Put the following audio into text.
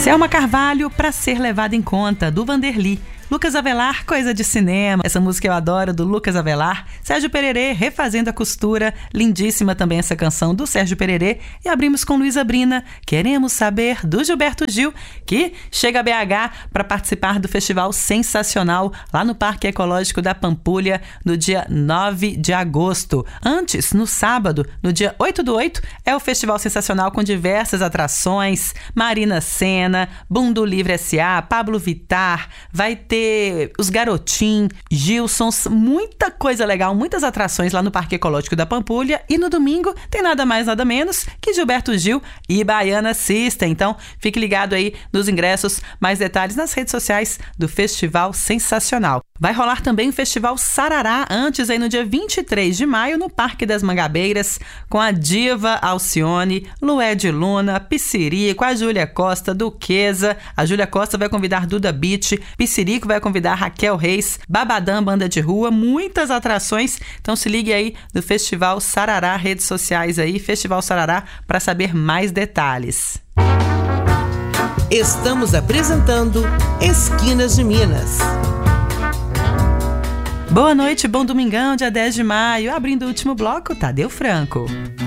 Selma Carvalho, Pra Ser Levada em Conta, do Vanderly. Lucas Avelar, Coisa de Cinema. Essa música eu adoro, do Lucas Avelar. Sérgio Pererê, Refazendo a Costura. Lindíssima também essa canção do Sérgio Pererê. E abrimos com Luísa Brina, Queremos Saber, do Gilberto Gil, que chega a BH para participar do Festival Sensacional lá no Parque Ecológico da Pampulha, no dia 9 de agosto. Antes, no sábado, no dia 8/8, é o Festival Sensacional com diversas atrações. Marina Sena, Bundo Livre S.A., Pablo Vittar, vai ter os Garotim, Gilsons, muita coisa legal, muitas atrações lá no Parque Ecológico da Pampulha. E no domingo tem nada mais, nada menos que Gilberto Gil e Baiana System. Então, fique ligado aí nos ingressos, mais detalhes nas redes sociais do Festival Sensacional. Vai rolar também o Festival Sarará, antes aí no dia 23 de maio, no Parque das Mangabeiras, com a diva Alcione, Lued Luna, Pissirico, a Júlia Costa, Duquesa. A Júlia Costa vai convidar Duda Beat, Pissirico vai convidar Raquel Reis, Babadã, Banda de Rua, muitas atrações. Então se ligue aí no Festival Sarará, redes sociais aí, Festival Sarará, para saber mais detalhes. Estamos apresentando Esquinas de Minas. Boa noite, bom domingão, dia 10 de maio. Abrindo o último bloco, Tadeu Franco.